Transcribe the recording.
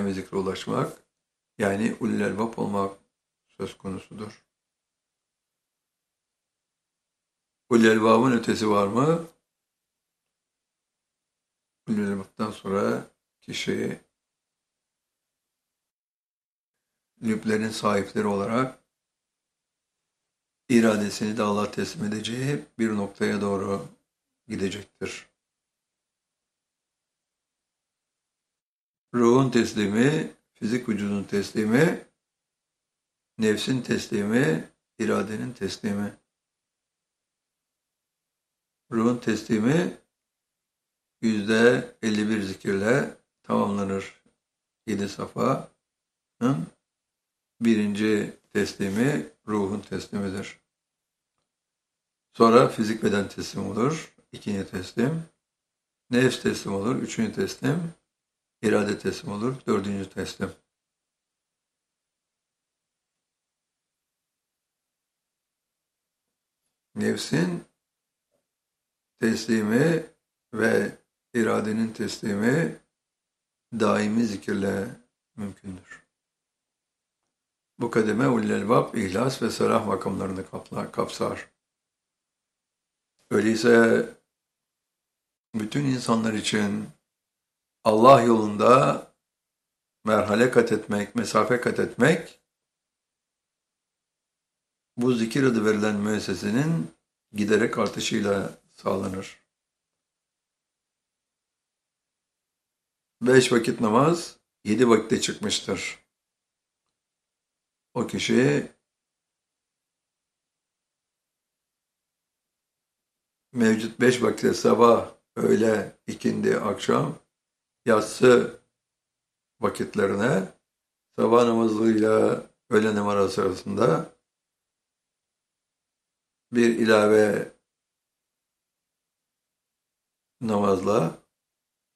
ve zikre ulaşmak, yani ulul elbap olmak söz konusudur. Ulul elbabın ötesi var mı? Ulul elbaptan sonra kişi lüblerin sahipleri olarak iradesini de Allah'a teslim edeceği bir noktaya doğru gidecektir. Ruhun teslimi, fizik vücudun teslimi, nefsin teslimi, iradenin teslimi. Ruhun teslimi %51 zikirle tamamlanır. 7 safanın birinci teslimi ruhun teslimidir. Sonra fizik beden teslim olur. İkinci teslim. Nefs teslim olur. Üçüncü teslim. İrade teslim olur. Dördüncü teslim. Nefsin teslimi ve iradenin teslimi daimi zikirle mümkündür. Bu kademe ulul elbab, ihlas ve salah makamlarını kapsar. Öyleyse bütün insanlar için Allah yolunda merhale kat etmek, mesafe kat etmek, bu zikir adı verilen müessesenin giderek artışıyla sağlanır. 5 vakit namaz 7 vakitte çıkmıştır. O kişi mevcut 5 vakitte sabah, öğle, ikindi, akşam, yatsı vakitlerine sabah namazıyla öğle namazı arasında bir ilave namazla